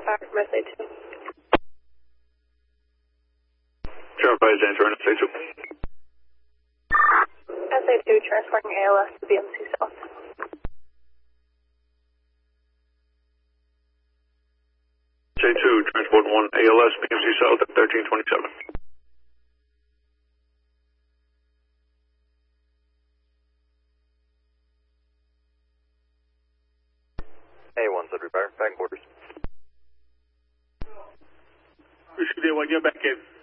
back from SA2. Sure, by answer in SA2. SA2 transporting ALS to BMC South. SA2, transport 1 ALS, BMC South at 1327. A1 said repair, back quarters. Whiskey Day 1, you're back in.